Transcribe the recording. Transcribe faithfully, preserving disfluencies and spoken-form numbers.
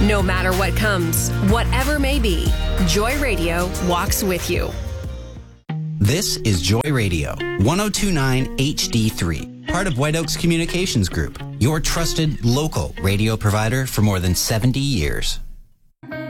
No matter what comes, whatever may be, Joy Radio walks with you. This is Joy Radio, ten twenty-nine H D three, part of White Oaks Communications Group, your trusted local radio provider for more than seventy years.